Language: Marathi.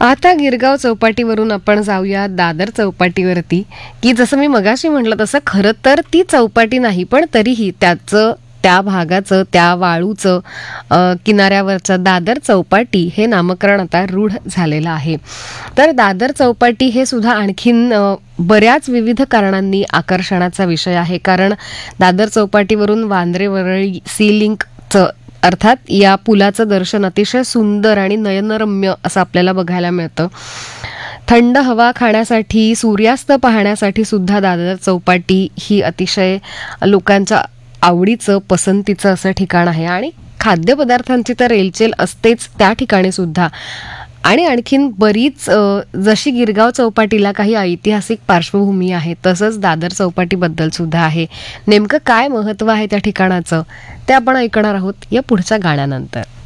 आता गिरगाव चौपाटीवरून आपण जाऊया दादर चौपाटीवरती, की जसं मी मगाशी म्हटलं तसं खरं तर ती चौपाटी नाही, पण तरीही त्या भागाचं, त्या वाळूचं किनाऱ्यावरचं दादर चौपाटी हे नामकरण आता रूढ झालेलं आहे. तर दादर चौपाटी हे सुद्धा आणखीन बऱ्याच विविध कारणांनी आकर्षणाचा विषय आहे. कारण दादर चौपाटीवरून वांद्रे वरळी सी लिंकचं अर्थात या पुलाचं दर्शन अतिशय सुंदर आणि नयनरम्य असं आपल्याला बघायला मिळतं. थंड हवा खाण्यासाठी, सूर्यास्त पाहण्यासाठी सुद्धा दादर चौपाटी ही अतिशय लोकांच्या आवडीचं, पसंतीचं असं ठिकाण आहे. आणि खाद्यपदार्थांची तर रेलचेल असतेच त्या ठिकाणी सुद्धा. आणि आणखीन बरीच जशी गिरगाव चौपाटीला काही ऐतिहासिक पार्श्वभूमी आहे, तसंच दादर चौपाटीबद्दल सुद्धा आहे. नेमकं काय महत्त्व आहे त्या ठिकाणाचं ते आपण ऐकणार आहोत या पुढच्या गाण्यानंतर.